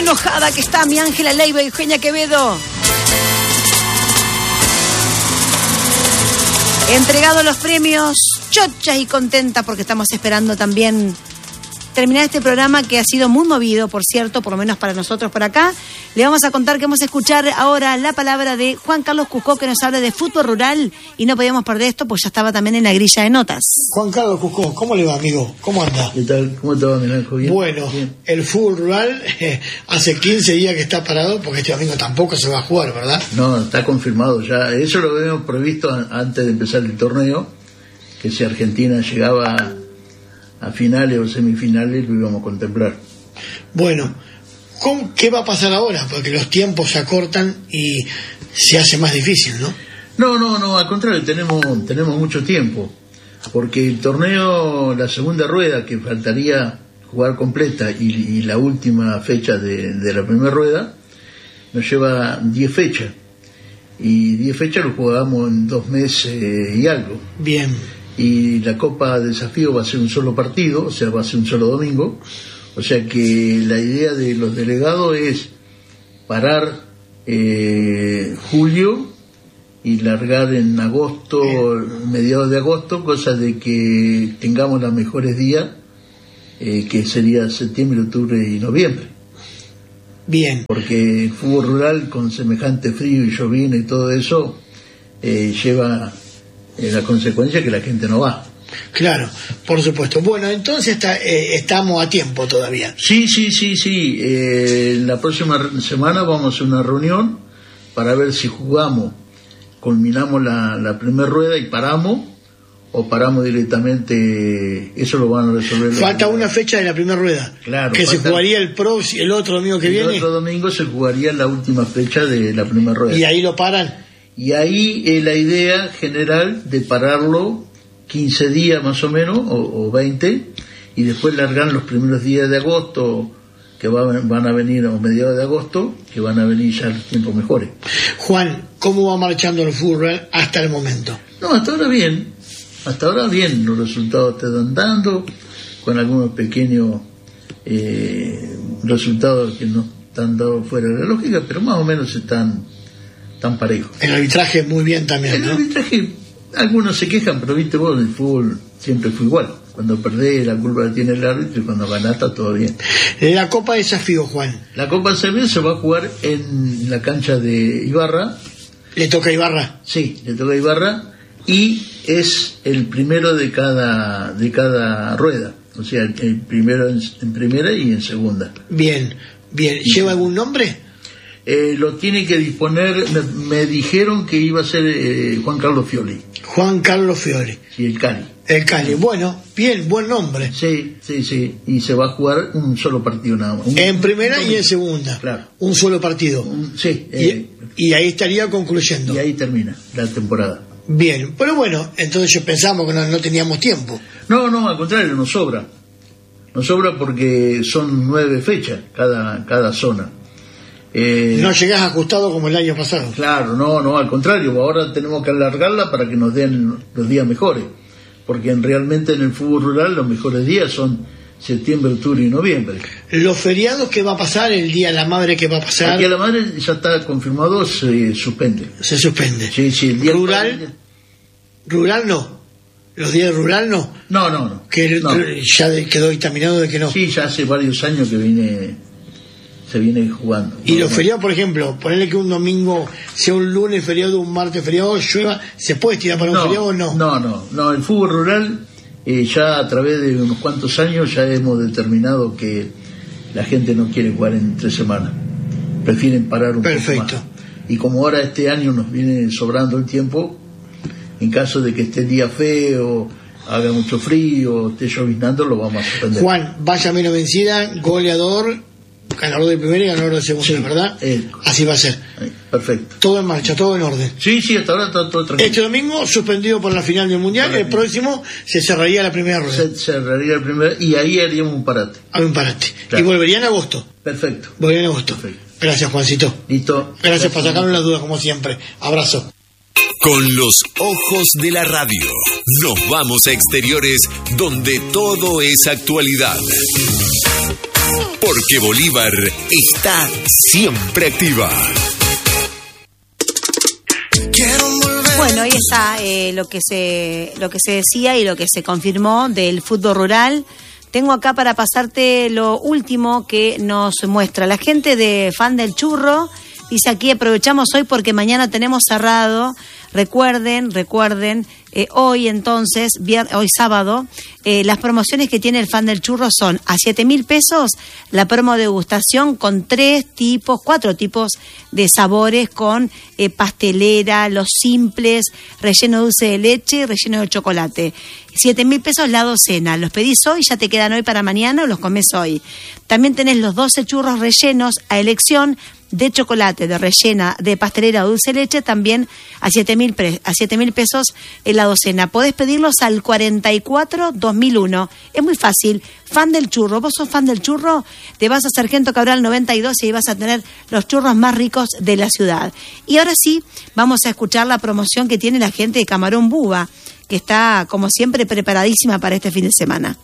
enojada que está mi Ángela Leiva y Eugenia Quevedo. He entregado los premios, chochas y contenta porque estamos esperando también terminar este programa que ha sido muy movido, por cierto, por lo menos para nosotros por acá. Le vamos a contar que vamos a escuchar ahora la palabra de Juan Carlos Cuscó, que nos habla de fútbol rural, y no podíamos perder esto porque ya estaba también en la grilla de notas. Juan Carlos Cuscó, ¿cómo le va, amigo? ¿Cómo anda? ¿Qué tal? ¿Cómo te va, Milanjo? ¿Bien? Bueno, bien. El fútbol rural hace 15 días que está parado porque este domingo tampoco se va a jugar, ¿verdad? No, está confirmado ya. Eso lo habíamos previsto antes de empezar el torneo, que si Argentina llegaba a finales o semifinales lo íbamos a contemplar. Bueno, ¿qué va a pasar ahora? Porque los tiempos se acortan y se hace más difícil, ¿no? No, al contrario, tenemos mucho tiempo, porque el torneo, la segunda rueda que faltaría jugar completa y la última fecha de la primera rueda, nos lleva 10 fechas, y 10 fechas lo jugamos en 2 meses y algo. Bien. Y la Copa Desafío va a ser un solo partido, o sea, va a ser un solo domingo, o sea que la idea de los delegados es parar julio y largar en agosto, mediados de agosto, cosa de que tengamos los mejores días, que sería septiembre, octubre y noviembre. Bien. Porque el fútbol rural con semejante frío y llovina y todo eso lleva la consecuencia que la gente no va. Claro, por supuesto. Bueno, entonces estamos a tiempo todavía. Sí. La próxima semana vamos a hacer una reunión para ver si jugamos, culminamos la primera rueda y paramos, o paramos directamente. Eso lo van a resolver. Falta una fecha de la primera rueda. Claro. Que se jugaría el otro domingo que viene. El otro domingo se jugaría la última fecha de la primera rueda. Y ahí lo paran. Y ahí la idea general de pararlo 15 días más o menos, o 20, y después largar los primeros días de agosto, que van a venir, o mediados de agosto, que van a venir ya los tiempos mejores. Juan, ¿cómo va marchando el fútbol hasta el momento? No, hasta ahora bien, los resultados están dando, con algunos pequeños resultados que no están dados fuera de la lógica, pero más o menos están tan parejos. El arbitraje muy bien también, ¿no? El arbitraje, algunos se quejan, pero viste vos, el fútbol siempre fue igual. Cuando perdés, la culpa la tiene el árbitro, y cuando ganás está todo bien. La Copa Desafío, Juan. La Copa Desafío se va a jugar en la cancha de Ibarra. ¿Le toca a Ibarra? Sí, le toca a Ibarra, y es el primero de cada rueda. O sea, el primero en primera y en segunda. Bien. ¿Lleva algún nombre? Lo tiene que disponer, me dijeron que iba a ser Juan Carlos Fioli. Juan Carlos Fioli. Sí, el Cali. El Cali, bueno, bien, buen nombre. Sí, y se va a jugar un solo partido nada más. En primera y en segunda. Claro. Un solo partido. Sí. Y ahí estaría concluyendo. Y ahí termina la temporada. Bien, pero bueno, entonces pensamos que no teníamos tiempo. No, al contrario, nos sobra. Nos sobra porque son 9 fechas cada zona. No llegás ajustado como el año pasado. Claro, no, al contrario, ahora tenemos que alargarla para que nos den los días mejores, porque realmente en el fútbol rural los mejores días son septiembre, octubre y noviembre. Los feriados que va a pasar, el Día de la Madre que va a pasar. El Día de la Madre ya está confirmado, se suspende. Se suspende. Sí, el día rural no. Los días rural no. No. Que no. Ya quedó dictaminado de que no. Sí, ya hace varios años que se viene jugando. Y los feriados, por ejemplo, ponerle que un domingo sea un lunes feriado, un martes feriado, llueva, ¿se puede tirar para un feriado o no? No, el fútbol rural ya a través de unos cuantos años ya hemos determinado que la gente no quiere jugar en 3 semanas, prefieren parar un poco más. Y como ahora este año nos viene sobrando el tiempo, en caso de que esté el día feo, haga mucho frío, esté lloviznando, lo vamos a suspender. Juan, vaya menos vencida, goleador, ganador de primera y ganador de segunda, sí, ¿verdad? Así va a ser. Perfecto. Todo en marcha, todo en orden. Sí, hasta ahora está todo tranquilo. Este domingo suspendido por la final del Mundial, el próximo se cerraría la primera rueda. Se cerraría la primera y ahí haríamos un parate. Un parate. Claro. Y volvería en agosto. Perfecto. Volvería en agosto. Perfecto. Gracias, Juancito. Listo. Gracias por sacarnos las dudas, como siempre. Abrazo. Con los ojos de la radio, nos vamos a exteriores donde todo es actualidad. Porque Bolívar está siempre activa. Bueno, ahí está lo que se decía y lo que se confirmó del fútbol rural. Tengo acá para pasarte lo último que nos muestra la gente de Fan del Churro. Dice aquí, aprovechamos hoy porque mañana tenemos cerrado. Recuerden, hoy entonces, hoy sábado, las promociones que tiene el Fan del Churro son a 7.000 pesos la promo degustación con 4 tipos de sabores con pastelera, los simples, relleno dulce de leche, relleno de chocolate. 7.000 pesos la docena. Los pedís hoy, ya te quedan hoy para mañana o los comes hoy. También tenés los 12 churros rellenos a elección de chocolate, de rellena, de pastelera o dulce de leche, también a 7.000 pesos en la docena. Podés pedirlos al 44-2001. Es muy fácil. Fan del Churro. ¿Vos sos fan del churro? Te vas a Sargento Cabral 92 y ahí vas a tener los churros más ricos de la ciudad. Y ahora sí, vamos a escuchar la promoción que tiene la gente de Camarón Buba, que está, como siempre, preparadísima para este fin de semana.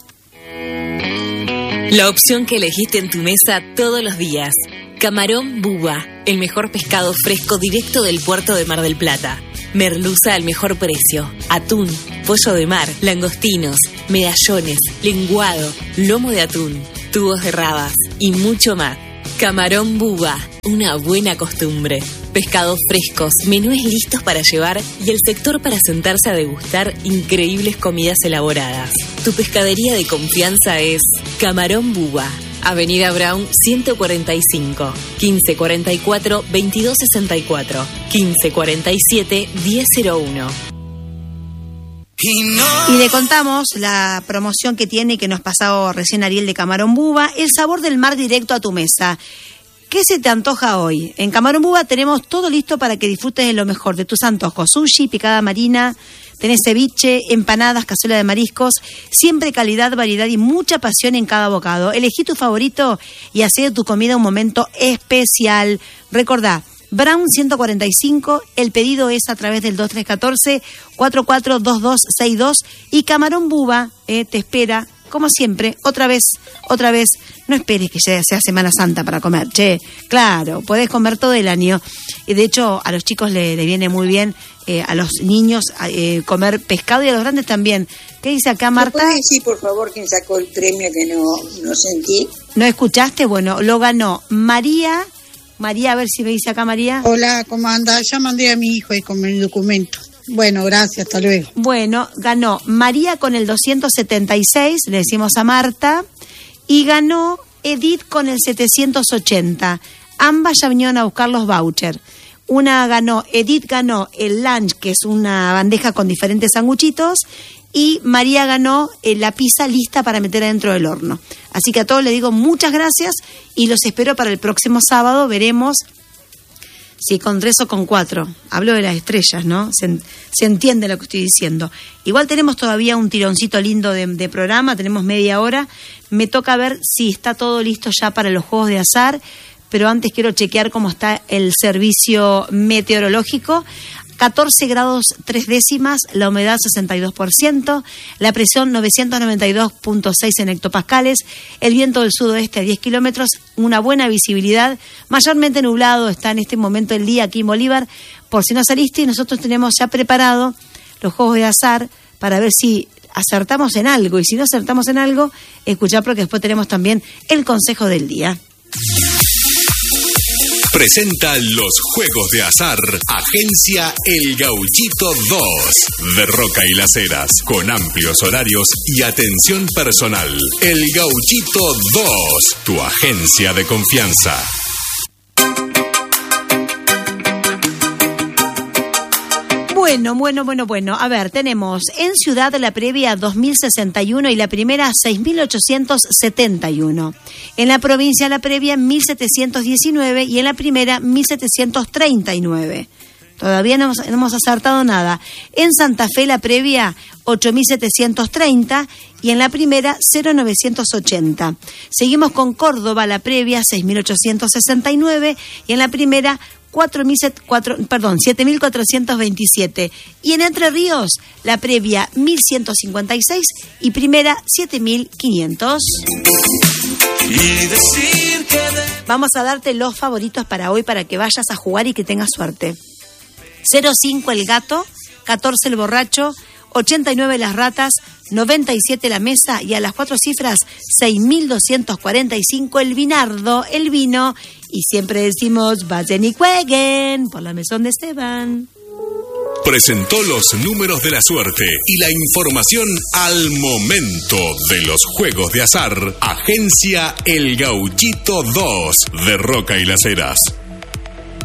La opción que elegiste en tu mesa todos los días. Camarón Buba, el mejor pescado fresco directo del puerto de Mar del Plata. Merluza al mejor precio. Atún, pollo de mar, langostinos, medallones, lenguado, lomo de atún, tubos de rabas y mucho más. Camarón Buba, una buena costumbre. Pescados frescos, menúes listos para llevar y el sector para sentarse a degustar increíbles comidas elaboradas. Tu pescadería de confianza es Camarón Buba. Avenida Brown 145, 1544-2264, 1547-1001. Y le contamos la promoción que tiene y que nos pasó recién Ariel de Camarón Buba, el sabor del mar directo a tu mesa. ¿Qué se te antoja hoy? En Camarón Buba tenemos todo listo para que disfrutes de lo mejor de tus antojos. Sushi, picada marina, tenés ceviche, empanadas, cazuela de mariscos, siempre calidad, variedad y mucha pasión en cada bocado. Elegí tu favorito y hacé de tu comida un momento especial. Recordá, Brown 145, el pedido es a través del 2314-442262 y Camarón Buba te espera, como siempre, otra vez, no esperes que ya sea Semana Santa para comer, claro, podés comer todo el año, y de hecho a los chicos le viene muy bien, a los niños comer pescado y a los grandes también. ¿Qué dice acá Marta? ¿Puedes decir por favor quién sacó el premio que no sentí? ¿No escuchaste? Bueno, lo ganó María, a ver si me dice acá María. Hola, ¿cómo andás? Ya mandé a mi hijo ahí con el documento. Bueno, gracias, hasta luego. Bueno, ganó María con el 276, le decimos a Marta, y ganó Edith con el 780. Ambas ya vinieron a buscar los vouchers. Edith ganó el lunch, que es una bandeja con diferentes sanguchitos, y María ganó la pizza lista para meter adentro del horno. Así que a todos les digo muchas gracias y los espero para el próximo sábado. Veremos si con 3 o con 4. Hablo de las estrellas, ¿no? Se entiende lo que estoy diciendo. Igual tenemos todavía un tironcito lindo de programa, tenemos media hora. Me toca ver si está todo listo ya para los juegos de azar, pero antes quiero chequear cómo está el servicio meteorológico. 14 grados 3 décimas, la humedad 62%, la presión 992.6 en hectopascales, el viento del sudoeste a 10 kilómetros, una buena visibilidad, mayormente nublado está en este momento el día aquí en Bolívar, por si no saliste, y nosotros tenemos ya preparado los juegos de azar para ver si acertamos en algo, y si no acertamos en algo, escuchar porque después tenemos también el consejo del día. Presenta los juegos de azar, Agencia El Gauchito 2, de Roca y Las Heras, con amplios horarios y atención personal. El Gauchito 2, tu agencia de confianza. Bueno. A ver, tenemos en Ciudad la previa 2061 y la primera 6871. En la provincia la previa 1719 y en la primera 1739. Todavía no hemos acertado nada. En Santa Fe la previa 8730 y en la primera 0980. Seguimos con Córdoba la previa 6869 y en la primera 7.427. Y en Entre Ríos, la previa 1.156 y primera 7.500. y decir que Vamos a darte los favoritos para hoy para que vayas a jugar y que tengas suerte. 05 el gato, 14 el borracho, 89 las ratas, 97 la mesa y a las 4 cifras 6245 el vinardo, el vino. Y siempre decimos vayan y jueguen por la mesón de Esteban. Presentó los números de la suerte y la información al momento de los juegos de azar. Agencia El Gauchito 2 de Roca y Las Heras.